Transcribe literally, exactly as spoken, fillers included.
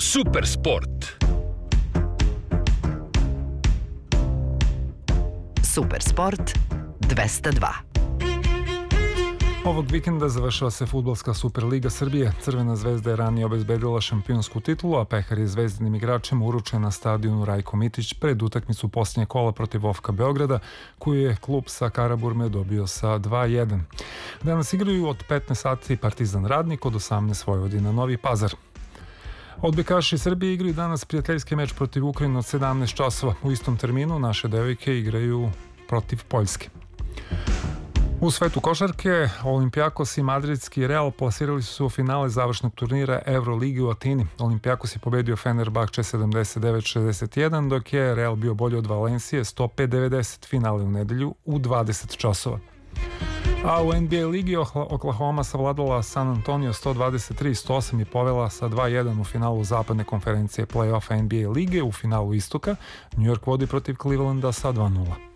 Supersport. Supersport dvesta dva. Ovog vikenda završava se fudbalska Superliga Srbije. Crvena zvezda je ranije obezbedila šampionsku titulu, a pehar je zvezdinim igračima uručen na stadionu Rajko Mitić pred utakmicu posljednje kola protiv Ofka Beograda, koju je klub sa Karaburme dobio sa dva jedan. Danas igraju od petnaest sati Partizan Radnik, od osamnaest Vojvodina Novi Pazar. Odbojkaši Srbije igraju danas prijateljski meč protiv Ukrajine od sedamnaest časova. U istom terminu naše devojke igraju protiv Poljske. U svetu košarke, Olimpijakos i madridski Real plasirali su se u finale završnog turnira Euroligi u Atini. Olimpijakos je pobedio Fenerbahče sedamdeset devet šezdeset jedan, dok je Real bio bolji od Valencije sto pet devedeset. Finale u nedelju u dvadeset časova. A u N B A ligi Oklahoma savladala San Antonio sto dvadeset tri sto osam i povela sa dva jedan u finalu zapadne konferencije play-offa N B A lige. U finalu istoka New York vodi protiv Clevelanda sa dva nula.